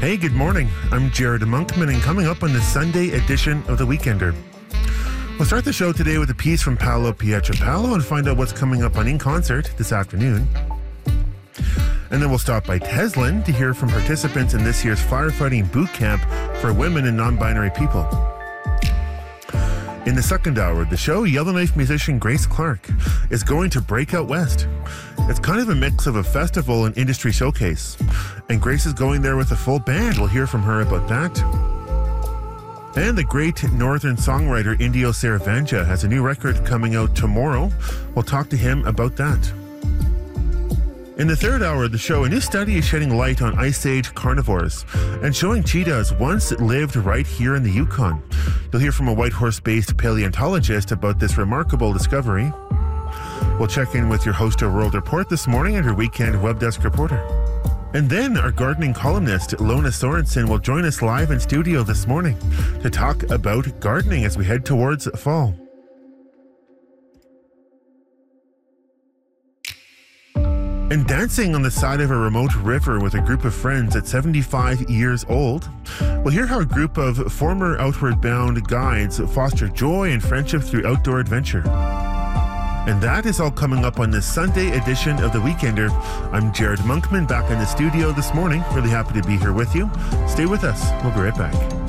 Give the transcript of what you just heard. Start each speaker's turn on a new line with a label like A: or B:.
A: Hey, good morning. I'm Jared Monkman, and coming up on the Sunday edition of The Weekender, we'll start the show today with a piece from Paolo Pietropaolo and find out what's coming up on In Concert this afternoon. And then we'll stop by Teslin to hear from participants in this year's firefighting boot camp for women and non-binary people. In the second hour of the show, Yellowknife musician Grace Clark is going to Breakout West. It's kind of a mix of a festival and industry showcase. And Grace is going there with a full band. We'll hear from her about that. And the great northern songwriter Indio Saravanja has a new record coming out tomorrow. We'll talk to him about that. In the third hour of the show, a new study is shedding light on Ice Age carnivores and showing cheetahs once lived right here in the Yukon. You'll hear from a Whitehorse-based paleontologist about this remarkable discovery. We'll check in with your host of World Report this morning and her weekend web desk reporter. And then our gardening columnist, Lona Sorensen, will join us live in studio this morning to talk about gardening as we head towards fall. And dancing on the side of a remote river with a group of friends at 75 years old. We'll hear how a group of former Outward Bound guides foster joy and friendship through outdoor adventure. And that is all coming up on this Sunday edition of The Weekender. I'm Jared Monkman, back in the studio this morning. Really happy to be here with you. Stay with us. We'll be right back.